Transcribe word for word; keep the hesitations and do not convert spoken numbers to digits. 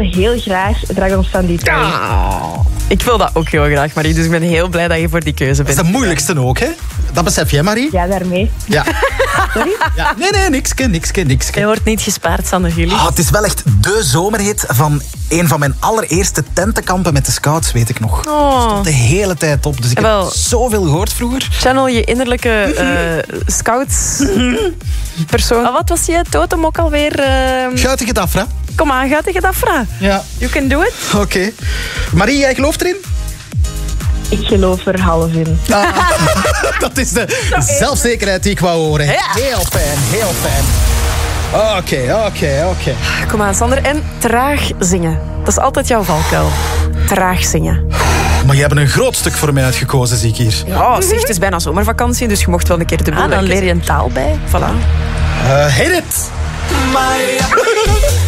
heel graag Dragon Sandy Toy. Oh, ik wil dat ook heel graag, Marie. Dus ik ben heel blij dat je voor die keuze bent. Dat is de moeilijkste ook, hè? Dat besef jij, Marie? Ja, daarmee. Ja. Sorry? Ja. Nee, nee, nikske, nikske, nikske. Je wordt niet gespaard, Sander Gilly. Oh, het is wel echt de zomerhit van een van mijn allereerste tentenkampen met de scouts, weet ik nog. Oh. Stond de hele tijd op, dus ik Wel, heb zoveel gehoord vroeger. Channel je innerlijke uh, scouts persoon. Oh, wat was je totem ook alweer? Uh... Guitige Dafra. Kom aan, ga tegen Dafra. Ja. You can do it. Oké. Okay. Marie, jij gelooft erin? Ik geloof er half in. Ah, dat is de zelfzekerheid die ik wou horen. Ja. Heel fijn, heel fijn. Oké, okay, oké, okay, oké. Okay. Kom aan, Sander. En traag zingen. Dat is altijd jouw valkuil. Traag zingen. Maar je hebt een groot stuk voor mij uitgekozen, zie ik hier. Ja, zeg, het is bijna zomervakantie, dus je mocht wel een keer de boel. Ah, dan leer je een taal bij. Voilà. Uh, hit it!